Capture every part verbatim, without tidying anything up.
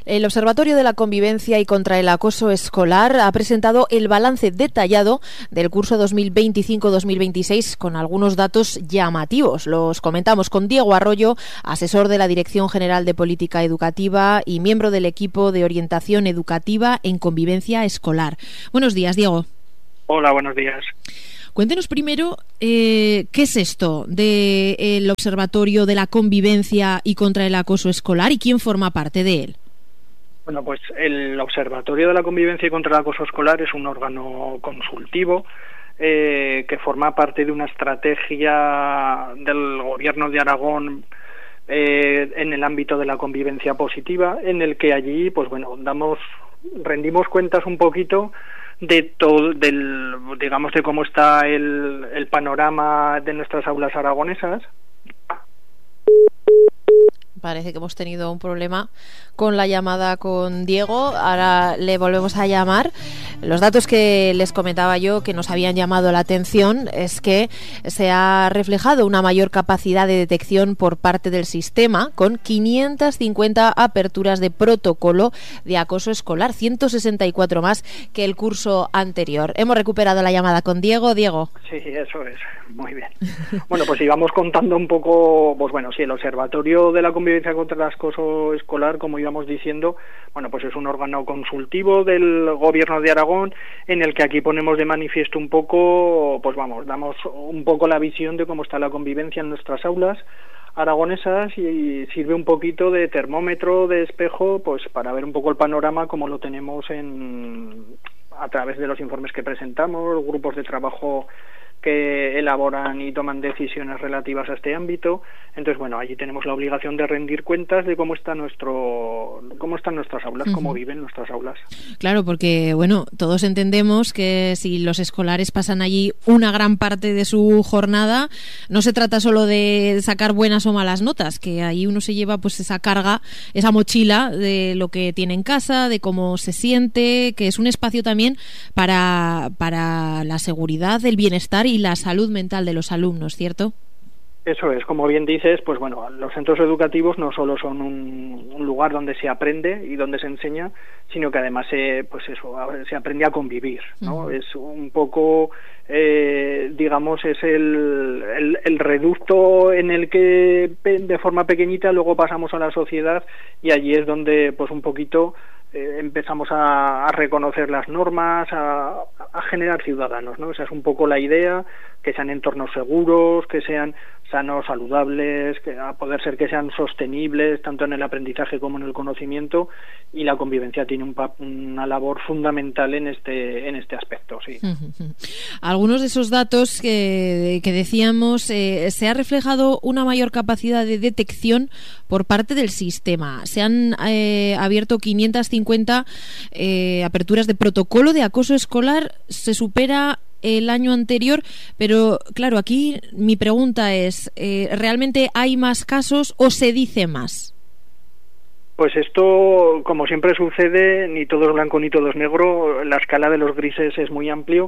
El Observatorio de la Convivencia y contra el Acoso Escolar ha presentado el balance detallado del curso dos mil veinticinco dos mil veintiséis con algunos datos llamativos. Los comentamos con Diego Arroyo, asesor de la Dirección General de Política Educativa y miembro del equipo de orientación educativa en convivencia escolar. Buenos días, Diego. Hola, buenos días. Cuéntenos primero eh, qué es esto del Observatorio de la Convivencia y contra el Acoso Escolar y quién forma parte de él. Bueno, pues el Observatorio de la Convivencia y contra el Acoso Escolar es un órgano consultivo eh, que forma parte de una estrategia del Gobierno de Aragón eh, en el ámbito de la convivencia positiva, en el que allí, pues bueno, damos, rendimos cuentas un poquito de todo, del, digamos, de cómo está el, el panorama de nuestras aulas aragonesas. Parece que hemos tenido un problema con la llamada con Diego. Ahora le volvemos a llamar. Los datos que les comentaba yo que nos habían llamado la atención es que se ha reflejado una mayor capacidad de detección por parte del sistema, con quinientas cincuenta aperturas de protocolo de acoso escolar, ciento sesenta y cuatro más que el curso anterior. Hemos recuperado la llamada con Diego. Diego. Sí, eso es. Muy bien. Bueno, pues íbamos contando un poco, pues bueno, sí, el Observatorio de la Convivencia contra el Acoso Escolar, como íbamos diciendo, bueno, pues es un órgano consultivo del Gobierno de Aragón, en el que aquí ponemos de manifiesto un poco, pues vamos, damos un poco la visión de cómo está la convivencia en nuestras aulas aragonesas y sirve un poquito de termómetro, de espejo, pues para ver un poco el panorama como lo tenemos en a través de los informes que presentamos, grupos de trabajo que elaboran y toman decisiones relativas a este ámbito. Entonces, bueno, allí tenemos la obligación de rendir cuentas de cómo está nuestro, cómo están nuestras aulas, uh-huh. cómo viven nuestras aulas. Claro, porque, bueno, todos entendemos que si los escolares pasan allí una gran parte de su jornada, no se trata solo de sacar buenas o malas notas, que ahí uno se lleva pues esa carga, esa mochila de lo que tiene en casa, de cómo se siente, que es un espacio también para, para la seguridad, el bienestar y y la salud mental de los alumnos, ¿cierto? Eso es, como bien dices, pues bueno, los centros educativos no solo son un, un lugar donde se aprende y donde se enseña, sino que además se, pues eso, se aprende a convivir, ¿no? Uh-huh. Es un poco, eh, digamos, es el, el, el reducto en el que de forma pequeñita luego pasamos a la sociedad y allí es donde, pues un poquito eh, empezamos a, a reconocer las normas, a, a generar ciudadanos, ¿no? Esa es un poco la idea, que sean entornos seguros, que sean sanos, saludables, que a poder ser que sean sostenibles tanto en el aprendizaje como en el conocimiento, y la convivencia tiene un pa- una labor fundamental en este en este aspecto, sí. Uh-huh. Algunos de esos datos que, que decíamos, eh, se ha reflejado una mayor capacidad de detección por parte del sistema. Se han eh, abierto quinientas cincuenta eh, aperturas de protocolo de acoso escolar, se supera el año anterior, pero claro, aquí mi pregunta es, eh, ¿realmente hay más casos o se dice más? Pues esto, como siempre sucede, ni todo es blanco ni todo es negro, la escala de los grises es muy amplio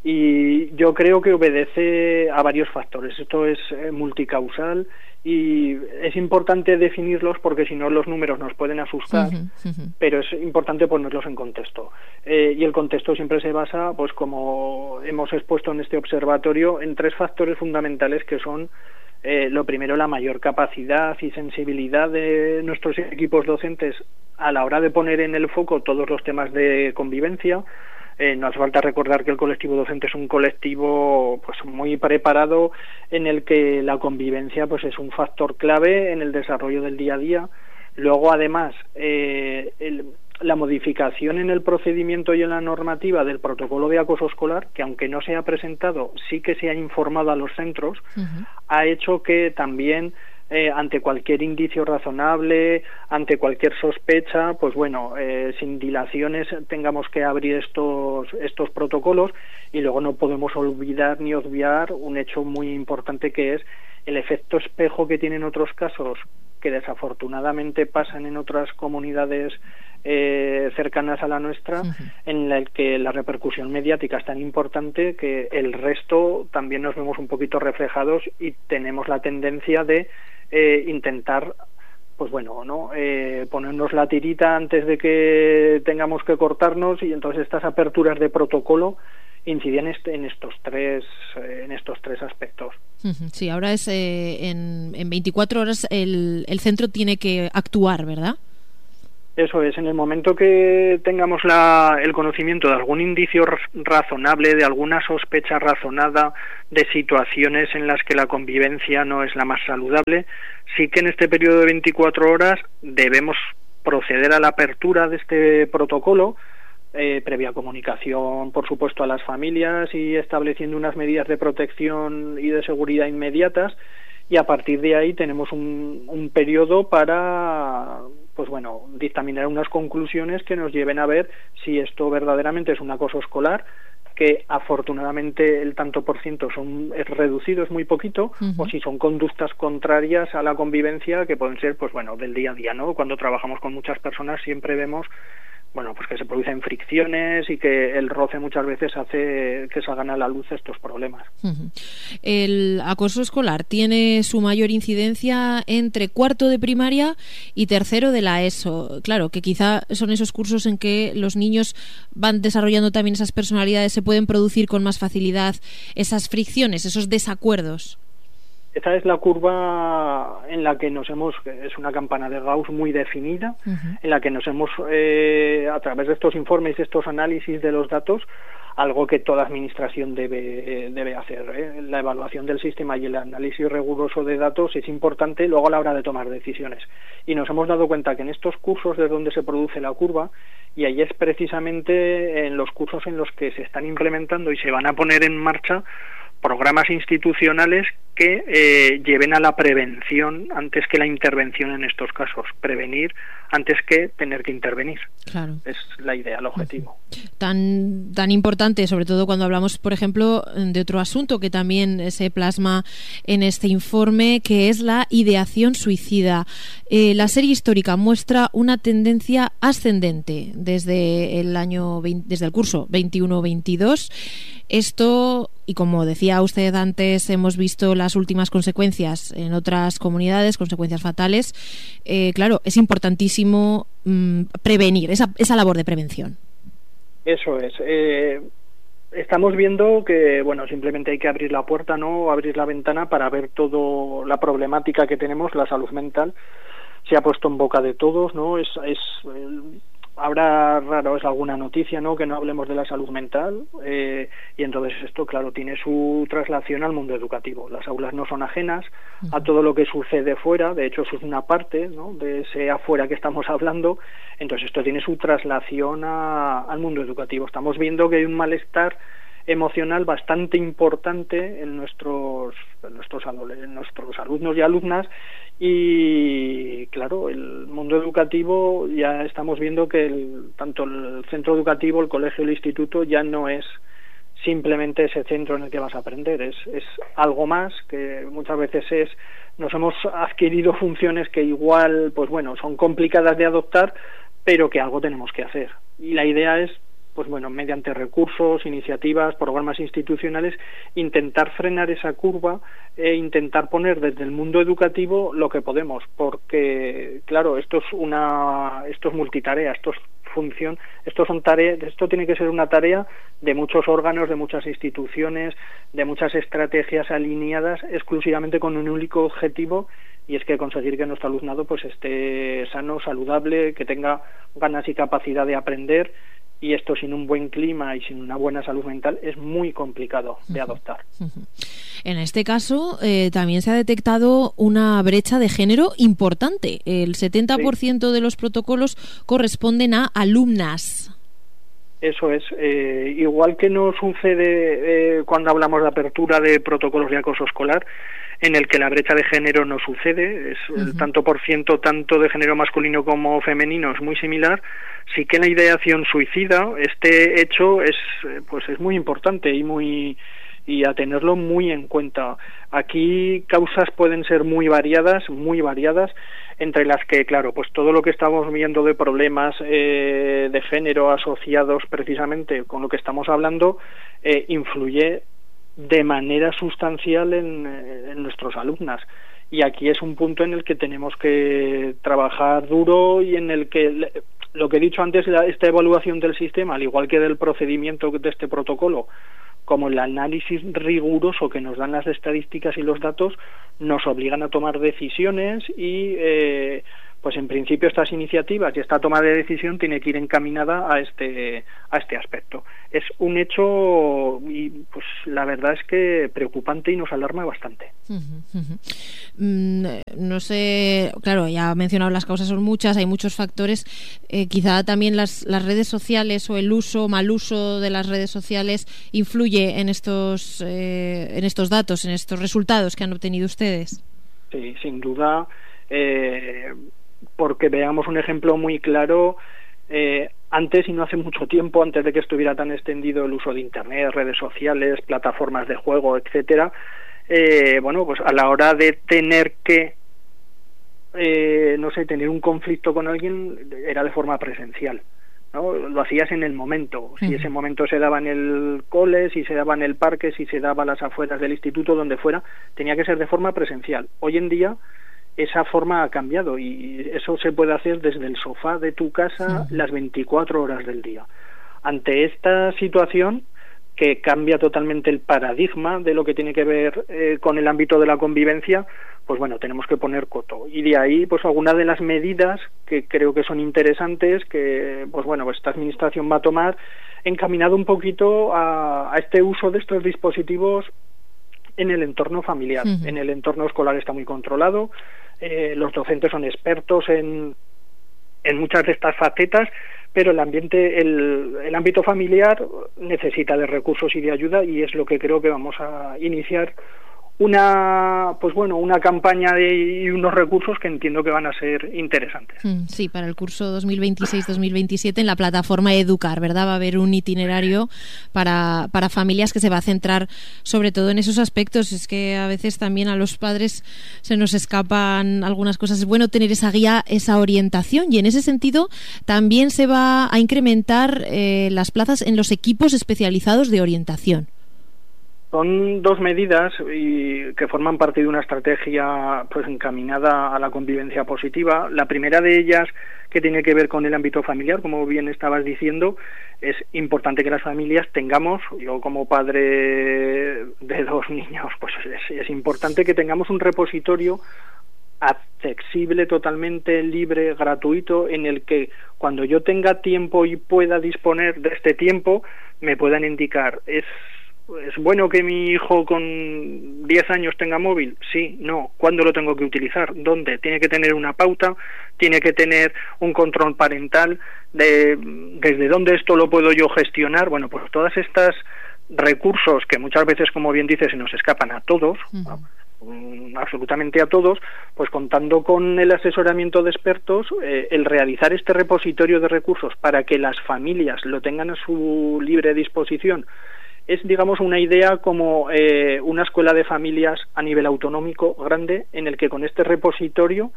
y yo creo que obedece a varios factores. Esto es eh, multicausal y es importante definirlos porque si no los números nos pueden asustar, uh-huh, uh-huh. pero es importante ponerlos en contexto. Eh, y el contexto siempre se basa, pues como hemos expuesto en este observatorio, en tres factores fundamentales que son Eh, lo primero, la mayor capacidad y sensibilidad de nuestros equipos docentes a la hora de poner en el foco todos los temas de convivencia. Eh, no hace falta recordar que el colectivo docente es un colectivo pues muy preparado, en el que la convivencia pues es un factor clave en el desarrollo del día a día. Luego, además, eh, el la modificación en el procedimiento y en la normativa del protocolo de acoso escolar, que aunque no se ha presentado, sí que se ha informado a los centros, uh-huh. ha hecho que también eh, ante cualquier indicio razonable, ante cualquier sospecha, pues bueno, eh, sin dilaciones tengamos que abrir estos estos protocolos. Y luego no podemos olvidar ni obviar un hecho muy importante, que es el efecto espejo que tienen otros casos que desafortunadamente pasan en otras comunidades eh, cercanas a la nuestra, uh-huh. en el que la repercusión mediática es tan importante que el resto también nos vemos un poquito reflejados y tenemos la tendencia de eh, intentar pues bueno, ¿no? Eh, ponernos la tirita antes de que tengamos que cortarnos, y entonces estas aperturas de protocolo incidían en estos tres en estos tres aspectos. Sí, ahora es eh, en, en veinticuatro horas el, el centro tiene que actuar, ¿verdad? Eso es, en el momento que tengamos la, el conocimiento de algún indicio razonable, de alguna sospecha razonada de situaciones en las que la convivencia no es la más saludable, sí que en este periodo de veinticuatro horas debemos proceder a la apertura de este protocolo, eh, previa comunicación, por supuesto, a las familias y estableciendo unas medidas de protección y de seguridad inmediatas, y a partir de ahí tenemos un, un periodo para, pues bueno, dictaminar unas conclusiones que nos lleven a ver si esto verdaderamente es un acoso escolar, que afortunadamente el tanto por ciento son es reducido, es muy poquito, uh-huh. o si son conductas contrarias a la convivencia, que pueden ser, pues bueno, del día a día, ¿no? Cuando trabajamos con muchas personas siempre vemos, bueno, pues que se producen fricciones y que el roce muchas veces hace que salgan a la luz estos problemas. Uh-huh. El acoso escolar tiene su mayor incidencia entre cuarto de primaria y tercero de la ESO. Claro, que quizá son esos cursos en que los niños van desarrollando también esas personalidades, se pueden producir con más facilidad esas fricciones, esos desacuerdos. Esta es la curva en la que nos hemos, es una campana de Gauss muy definida, uh-huh. en la que nos hemos, eh, a través de estos informes, de estos análisis de los datos, algo que toda administración debe, debe hacer. ¿eh? La evaluación del sistema y el análisis riguroso de datos es importante luego a la hora de tomar decisiones. Y nos hemos dado cuenta que en estos cursos es donde se produce la curva, y ahí es precisamente en los cursos en los que se están implementando y se van a poner en marcha programas institucionales que eh, lleven a la prevención antes que la intervención en estos casos. Prevenir antes que tener que intervenir. Claro. Es la idea, el objetivo. Tan, tan importante, sobre todo cuando hablamos, por ejemplo, de otro asunto que también se plasma en este informe, que es la ideación suicida. Eh, la serie histórica muestra una tendencia ascendente desde el año veinte, desde el curso veintiuno veintidós. Esto, y como decía usted antes, hemos visto las últimas consecuencias en otras comunidades, consecuencias fatales. Eh, claro, es importantísimo mmm, prevenir, esa, esa labor de prevención. Eso es. Eh, estamos viendo que, bueno, simplemente hay que abrir la puerta, ¿no? Abrir la ventana para ver toda la problemática que tenemos, la salud mental. Se ha puesto en boca de todos, ¿no? Es, es eh, habrá raro es alguna noticia, ¿no? Que no hablemos de la salud mental, eh, y entonces esto, claro, tiene su traslación al mundo educativo. Las aulas no son ajenas a todo lo que sucede fuera, de hecho eso es una parte, ¿no? De ese afuera que estamos hablando. Entonces esto tiene su traslación a, al mundo educativo. Estamos viendo que hay un malestar emocional bastante importante en nuestros en nuestros, en nuestros alumnos y alumnas, y claro, el mundo educativo, ya estamos viendo que el, tanto el centro educativo, el colegio, el instituto ya no es simplemente ese centro en el que vas a aprender, es, es algo más, que muchas veces es nos hemos adquirido funciones que igual, pues bueno, son complicadas de adoptar, pero que algo tenemos que hacer, y la idea es, pues bueno, mediante recursos, iniciativas, programas institucionales, intentar frenar esa curva e intentar poner desde el mundo educativo lo que podemos, porque claro, esto es una, esto es multitarea, esto es función, esto son tareas, esto tiene que ser una tarea de muchos órganos, de muchas instituciones, de muchas estrategias alineadas exclusivamente con un único objetivo, y es que conseguir que nuestro alumnado pues esté sano, saludable, que tenga ganas y capacidad de aprender. Y esto sin un buen clima y sin una buena salud mental es muy complicado de adoptar. En este caso eh, también se ha detectado una brecha de género importante. El setenta por ciento sí. de los protocolos corresponden a alumnas. Eso es. Eh, igual que no sucede eh, cuando hablamos de apertura de protocolos de acoso escolar, en el que la brecha de género no sucede, es uh-huh. el tanto por ciento tanto de género masculino como femenino es muy similar. Sí que la ideación suicida, este hecho es pues es muy importante y muy y a tenerlo muy en cuenta. Aquí causas pueden ser muy variadas, muy variadas, entre las que, claro, pues todo lo que estamos viendo de problemas eh, de género asociados precisamente con lo que estamos hablando eh, influye de manera sustancial en, en nuestros alumnas. y aquí es un punto en el que tenemos que trabajar duro y en el que, lo que he dicho antes, esta evaluación del sistema, al igual que del procedimiento de este protocolo, como el análisis riguroso que nos dan las estadísticas y los datos, nos obligan a tomar decisiones y eh, pues en principio estas iniciativas y esta toma de decisión tiene que ir encaminada a este a este aspecto. Es un hecho y pues la verdad es que preocupante y nos alarma bastante. Uh-huh, uh-huh. Mm, no sé, claro, ya he mencionado las causas son muchas, hay muchos factores, eh, quizá también las, las redes sociales o el uso, mal uso de las redes sociales influye en estos eh, en estos datos, en estos resultados que han obtenido ustedes. Sí, sin duda. Eh, porque veamos un ejemplo muy claro, eh, antes y no hace mucho tiempo, antes de que estuviera tan extendido el uso de Internet, redes sociales, plataformas de juego, etcétera, eh, bueno, pues a la hora de tener que, eh, no sé, tener un conflicto con alguien, era de forma presencial, ¿no? Lo hacías en el momento, si ese momento se daba en el cole, si se daba en el parque, si se daba a las afueras del instituto, donde fuera, tenía que ser de forma presencial. Hoy en día esa forma ha cambiado y eso se puede hacer desde el sofá de tu casa las veinticuatro horas del día. Ante esta situación que cambia totalmente el paradigma de lo que tiene que ver eh, con el ámbito de la convivencia, pues bueno, tenemos que poner coto. Y de ahí, pues algunas de las medidas que creo que son interesantes, que pues bueno, pues esta administración va a tomar, encaminado un poquito a, a este uso de estos dispositivos en el entorno familiar. Uh-huh. En el entorno escolar está muy controlado. Eh, los docentes son expertos en, en muchas de estas facetas, pero el ambiente, el, el ámbito familiar necesita de recursos y de ayuda, y es lo que creo que vamos a iniciar una, pues bueno, una campaña de, y unos recursos que entiendo que van a ser interesantes. Sí, para el curso dos mil veintiséis dos mil veintisiete en la plataforma Educar, ¿verdad? Va a haber un itinerario para, para familias que se va a centrar sobre todo en esos aspectos. Es que a veces también a los padres se nos escapan algunas cosas. Es bueno tener esa guía, esa orientación, y en ese sentido también se va a incrementar eh, las plazas en los equipos especializados de orientación. Son dos medidas y que forman parte de una estrategia pues encaminada a la convivencia positiva. La primera de ellas, que tiene que ver con el ámbito familiar, como bien estabas diciendo, es importante que las familias tengamos, yo como padre de dos niños, pues es, es importante que tengamos un repositorio accesible, totalmente libre, gratuito, en el que cuando yo tenga tiempo y pueda disponer de este tiempo, me puedan indicar, es ¿es bueno que mi hijo con diez años tenga móvil? Sí, no. ¿Cuándo lo tengo que utilizar? ¿Dónde? Tiene que tener una pauta, tiene que tener un control parental, de desde dónde esto lo puedo yo gestionar. Bueno, pues todas estas recursos que muchas veces, como bien dices, se nos escapan a todos, uh-huh. ¿no? absolutamente a todos, pues contando con el asesoramiento de expertos, eh, el realizar este repositorio de recursos para que las familias lo tengan a su libre disposición, es, digamos, una idea como eh, una escuela de familias a nivel autonómico grande, en el que con este repositorio,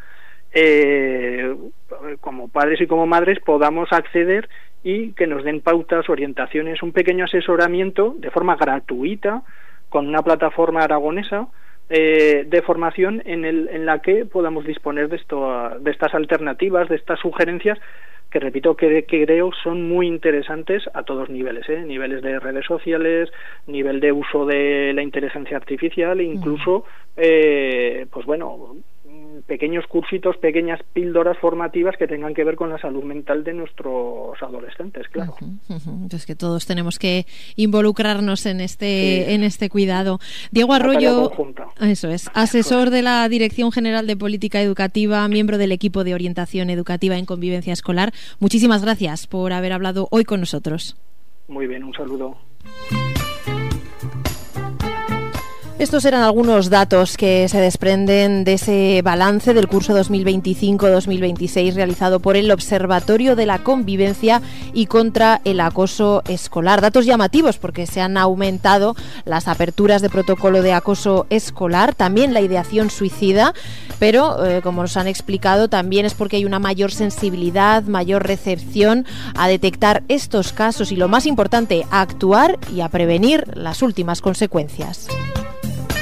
eh, como padres y como madres, podamos acceder y que nos den pautas, orientaciones, un pequeño asesoramiento de forma gratuita con una plataforma aragonesa eh, de formación en, el, en la que podamos disponer de, esto, de estas alternativas, de estas sugerencias, que repito que, que creo son muy interesantes a todos niveles, ¿eh? niveles de redes sociales, nivel de uso de la inteligencia artificial, e incluso, eh, pues bueno, pequeños cursitos, pequeñas píldoras formativas que tengan que ver con la salud mental de nuestros adolescentes, claro. Uh-huh, uh-huh. Entonces que todos tenemos que involucrarnos en este sí. en este cuidado. Diego Arroyo, eso es, asesor de la Dirección General de Política Educativa, miembro del equipo de orientación educativa en convivencia escolar. Muchísimas gracias por haber hablado hoy con nosotros. Muy bien, un saludo. Estos eran algunos datos que se desprenden de ese balance del curso dos mil veinticinco dos mil veintiséis realizado por el Observatorio de la Convivencia y contra el Acoso Escolar. Datos llamativos porque se han aumentado las aperturas de protocolo de acoso escolar, también la ideación suicida, pero eh, como nos han explicado también es porque hay una mayor sensibilidad, mayor recepción a detectar estos casos y, lo más importante, a actuar y a prevenir las últimas consecuencias.